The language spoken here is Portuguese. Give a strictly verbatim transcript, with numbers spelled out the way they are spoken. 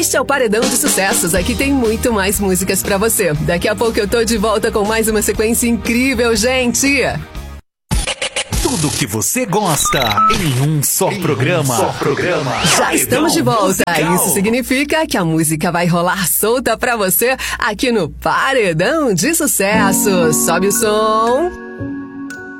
Este é o Paredão de Sucessos. Aqui tem muito mais músicas pra você. Daqui a pouco eu tô de volta com mais uma sequência incrível, gente. Tudo que você gosta em um só em programa. Um só programa. Já Paredão estamos de volta. Musical. Isso significa que a música vai rolar solta pra você aqui no Paredão de Sucessos. Sobe o som.